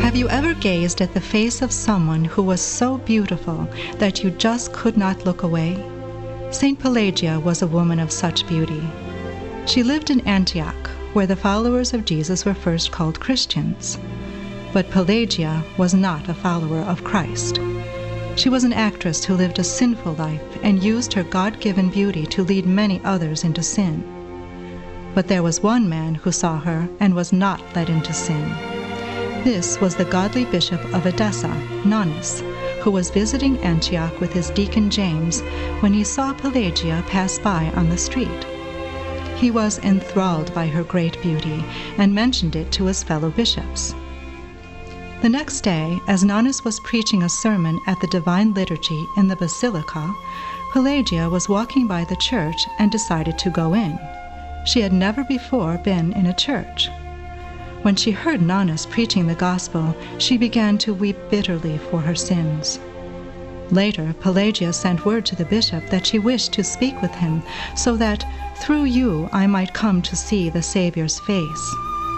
Have you ever gazed at the face of someone who was so beautiful that you just could not look away? Saint Pelagia was a woman of such beauty. She lived in Antioch, where the followers of Jesus were first called Christians. But Pelagia was not a follower of Christ. She was an actress who lived a sinful life and used her God-given beauty to lead many others into sin. But there was one man who saw her and was not led into sin. This was the godly bishop of Edessa, Nonnus, who was visiting Antioch with his deacon James when he saw Pelagia pass by on the street. He was enthralled by her great beauty and mentioned it to his fellow bishops. The next day, as Nonnus was preaching a sermon at the Divine Liturgy in the Basilica, Pelagia was walking by the church and decided to go in. She had never before been in a church. When she heard Nonnus preaching the gospel, she began to weep bitterly for her sins. Later, Pelagia sent word to the bishop that she wished to speak with him, so that through you I might come to see the Savior's face.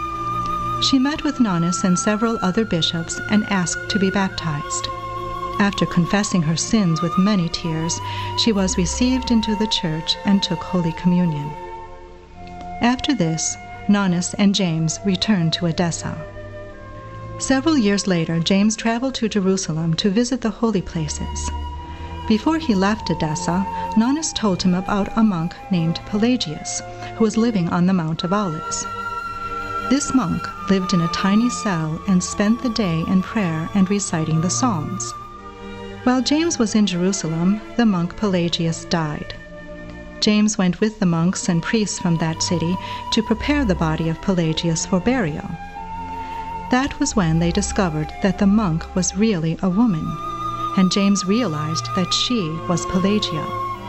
She met with Nonnus and several other bishops and asked to be baptized. After confessing her sins with many tears, she was received into the church and took Holy Communion. After this, Nonnus and James returned to Edessa. Several years later, James traveled to Jerusalem to visit the holy places. Before he left Edessa, Nonnus told him about a monk named Pelagius, who was living on the Mount of Olives. This monk lived in a tiny cell and spent the day in prayer and reciting the Psalms. While James was in Jerusalem, the monk Pelagius died. James went with the monks and priests from that city to prepare the body of Pelagius for burial. That was when they discovered that the monk was really a woman, and James realized that she was Pelagia.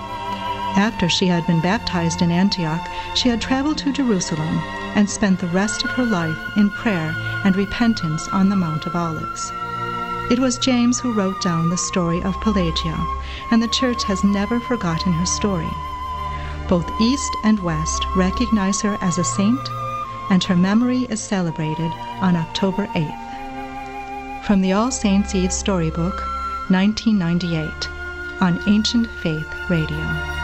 After she had been baptized in Antioch, she had traveled to Jerusalem and spent the rest of her life in prayer and repentance on the Mount of Olives. It was James who wrote down the story of Pelagia, and the Church has never forgotten her story. Both East and West recognize her as a saint, and her memory is celebrated on October 8th. From the All Saints' Eve Storybook, 1998, on Ancient Faith Radio.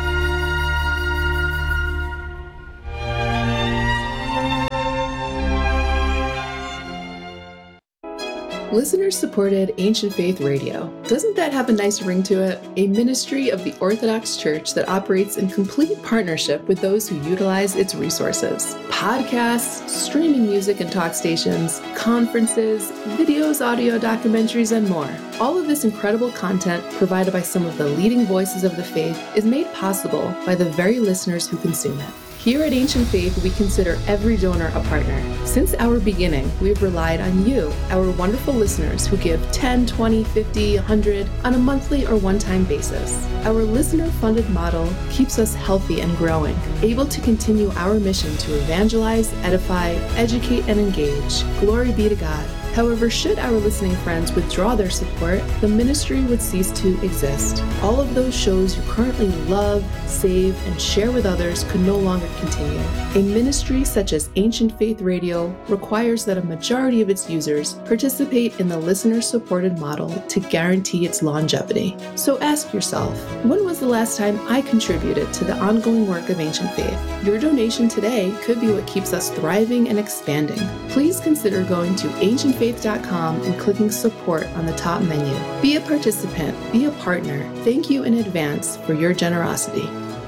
Listener-supported Ancient Faith Radio. Doesn't that have a nice ring to it? A ministry of the Orthodox Church that operates in complete partnership with those who utilize its resources. Podcasts, streaming music and talk stations, conferences, videos, audio documentaries, and more. All of this incredible content provided by some of the leading voices of the faith is made possible by the very listeners who consume it. Here at Ancient Faith, we consider every donor a partner. Since our beginning, we've relied on you, our wonderful listeners who give 10, 20, 50, 100 on a monthly or one-time basis. Our listener-funded model keeps us healthy and growing, able to continue our mission to evangelize, edify, educate, and engage. Glory be to God. However, should our listening friends withdraw their support, the ministry would cease to exist. All of those shows you currently love, save, and share with others could no longer continue. A ministry such as Ancient Faith Radio requires that a majority of its users participate in the listener-supported model to guarantee its longevity. So ask yourself, when was the last time I contributed to the ongoing work of Ancient Faith? Your donation today could be what keeps us thriving and expanding. Please consider going to ancientfaith.com and clicking support on the top menu. Be a participant, be a partner. Thank you in advance for your generosity.